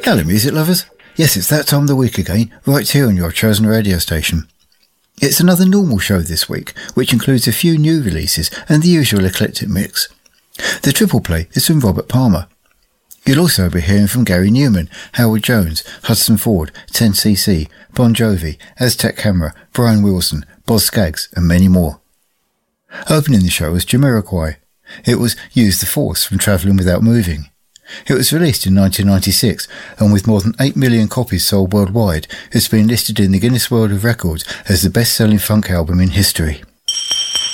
Hello music lovers. Yes, it's that time of the week again, right here on your chosen radio station. It's another normal show this week, which includes a few new releases and the usual eclectic mix. The triple play is from Robert Palmer. You'll also be hearing from Gary Newman, Howard Jones, Hudson Ford, 10cc, Bon Jovi, Aztec Camera, Brian Wilson, Boz Scaggs and many more. Opening the show was Jamiroquai. It was Use the Force from Travelling Without Moving. It was released in 1996, and with more than 8 million copies sold worldwide, it's been listed in the Guinness World of Records as the best-selling funk album in history.